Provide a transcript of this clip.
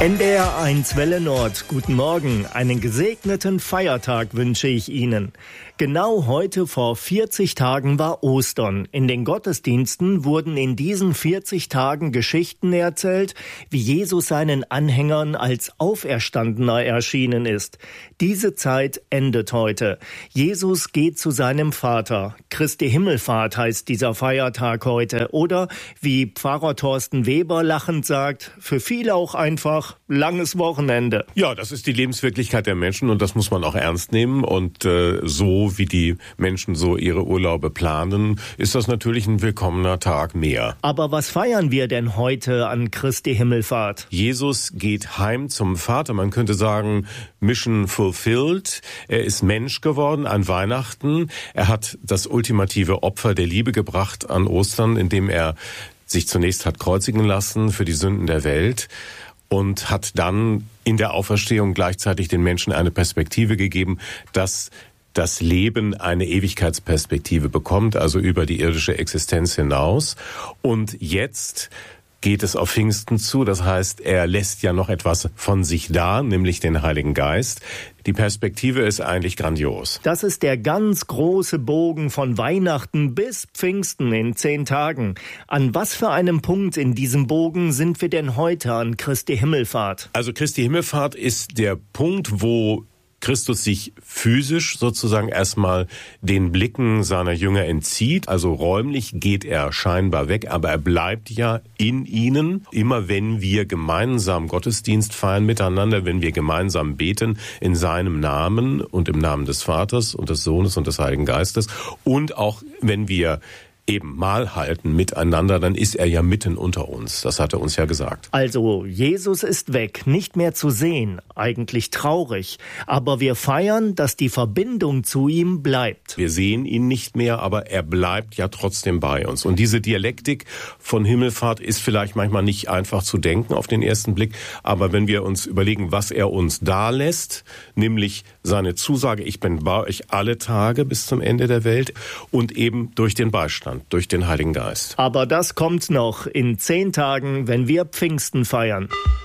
NDR1 Welle Nord, guten Morgen. Einen gesegneten Feiertag wünsche ich Ihnen. Genau heute vor 40 Tagen war Ostern. In den Gottesdiensten wurden in diesen 40 Tagen Geschichten erzählt, wie Jesus seinen Anhängern als Auferstandener erschienen ist. Diese Zeit endet heute. Jesus geht zu seinem Vater. Christi Himmelfahrt heißt dieser Feiertag heute. Oder, wie Pfarrer Thorsten Weber lachend sagt, für viele auch einfach langes Wochenende. Ja, das ist die Lebenswirklichkeit der Menschen und das muss man auch ernst nehmen. Und so wie die Menschen so ihre Urlaube planen, ist das natürlich ein willkommener Tag mehr. Aber was feiern wir denn heute an Christi Himmelfahrt? Jesus geht heim zum Vater. Man könnte sagen, Mission fulfilled. Er ist Mensch geworden an Weihnachten. Er hat das ultimative Opfer der Liebe gebracht an Ostern, indem er sich zunächst hat kreuzigen lassen für die Sünden der Welt und hat dann in der Auferstehung gleichzeitig den Menschen eine Perspektive gegeben, dass das Leben eine Ewigkeitsperspektive bekommt, also über die irdische Existenz hinaus. Und jetzt geht es auf Pfingsten zu, das heißt, er lässt ja noch etwas von sich da, nämlich den Heiligen Geist. Die Perspektive ist eigentlich grandios. Das ist der ganz große Bogen von Weihnachten bis Pfingsten in 10 Tagen. An was für einem Punkt in diesem Bogen sind wir denn heute an Christi Himmelfahrt? Also Christi Himmelfahrt ist der Punkt, wo Christus sich physisch sozusagen erstmal den Blicken seiner Jünger entzieht. Also räumlich geht er scheinbar weg, aber er bleibt ja in ihnen. Immer wenn wir gemeinsam Gottesdienst feiern miteinander, wenn wir gemeinsam beten in seinem Namen und im Namen des Vaters und des Sohnes und des Heiligen Geistes und auch wenn wir eben Mahl halten miteinander, dann ist er ja mitten unter uns. Das hat er uns ja gesagt. Also, Jesus ist weg, nicht mehr zu sehen. Eigentlich traurig. Aber wir feiern, dass die Verbindung zu ihm bleibt. Wir sehen ihn nicht mehr, aber er bleibt ja trotzdem bei uns. Und diese Dialektik von Himmelfahrt ist vielleicht manchmal nicht einfach zu denken auf den ersten Blick. Aber wenn wir uns überlegen, was er uns da lässt, nämlich seine Zusage, ich bin bei euch alle Tage bis zum Ende der Welt und eben durch den Beistand, durch den Heiligen Geist. Aber das kommt noch in 10 Tagen, wenn wir Pfingsten feiern.